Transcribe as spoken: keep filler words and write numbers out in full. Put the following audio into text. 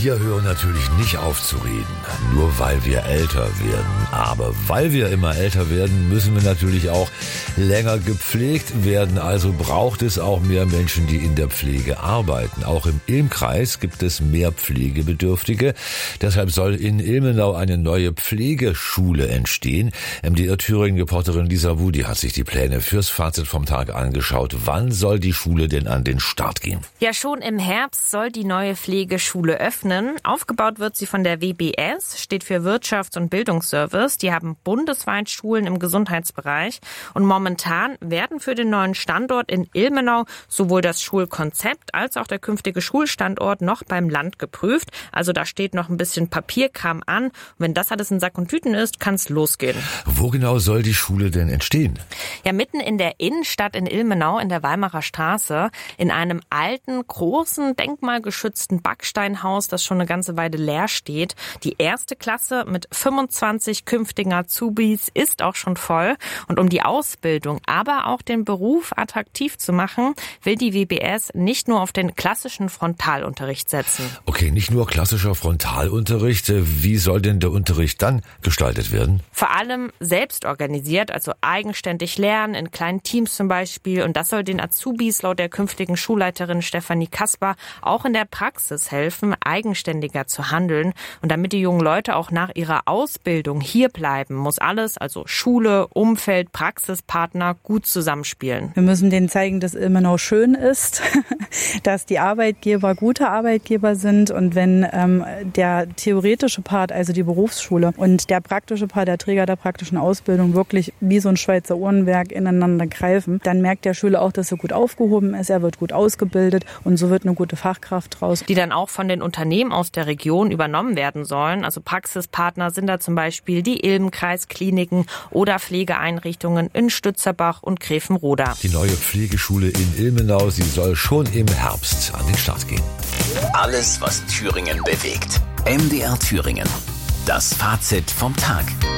Wir hören natürlich nicht auf zu reden, nur weil wir älter werden. Aber weil wir immer älter werden, müssen wir natürlich auch länger gepflegt werden. Also braucht es auch mehr Menschen, die in der Pflege arbeiten. Auch im Ilm-Kreis gibt es mehr Pflegebedürftige. Deshalb soll in Ilmenau eine neue Pflegeschule entstehen. M D R Thüringen-Reporterin Lisa Wudi hat sich die Pläne fürs Fazit vom Tag angeschaut. Wann soll die Schule denn an den Start gehen? Ja, schon im Herbst soll die neue Pflegeschule öffnen. Aufgebaut wird sie von der W B S, steht für Wirtschafts- und Bildungsservice. Die haben bundesweit Schulen im Gesundheitsbereich. Und momentan werden für den neuen Standort in Ilmenau sowohl das Schulkonzept als auch der künftige Schulstandort noch beim Land geprüft. Also da steht noch ein bisschen Papierkram an. Und wenn das alles in Sack und Tüten ist, kann es losgehen. Wo genau soll die Schule denn entstehen? Ja, mitten in der Innenstadt in Ilmenau in der Weimarer Straße, in einem alten, großen, denkmalgeschützten Backsteinhaus, das schon eine ganze Weile leer steht. Die erste Klasse mit fünfundzwanzig künftigen Azubis ist auch schon voll. Und um die Ausbildung, aber auch den Beruf attraktiv zu machen, will die W B S nicht nur auf den klassischen Frontalunterricht setzen. Okay, nicht nur klassischer Frontalunterricht. Wie soll denn der Unterricht dann gestaltet werden? Vor allem selbst organisiert, also eigenständig lernen, in kleinen Teams zum Beispiel. Und das soll den Azubis laut der künftigen Schulleiterin Stefanie Kasper auch in der Praxis helfen, eigenständiger zu handeln. Und damit die jungen Leute auch nach ihrer Ausbildung hier bleiben, muss alles, also Schule, Umfeld, Praxispartner, gut zusammenspielen. Wir müssen denen zeigen, dass Ilmenau schön ist, dass die Arbeitgeber gute Arbeitgeber sind. Und wenn ähm, der theoretische Part, also die Berufsschule, und der praktische Part, der Träger der praktischen Ausbildung, wirklich wie so ein Schweizer Uhrenwerk ineinander greifen, dann merkt der Schüler auch, dass er gut aufgehoben ist, er wird gut ausgebildet und so wird eine gute Fachkraft draus. Die dann auch von den Unternehmen aus der Region übernommen werden sollen. Also Praxispartner sind da zum Beispiel die Ilm-Kreis-Kliniken oder Pflegeeinrichtungen in Stützerbach und Grevenroda. Die neue Pflegeschule in Ilmenau, sie soll schon im Herbst an den Start gehen. Alles, was Thüringen bewegt. M D R Thüringen. Das Fazit vom Tag.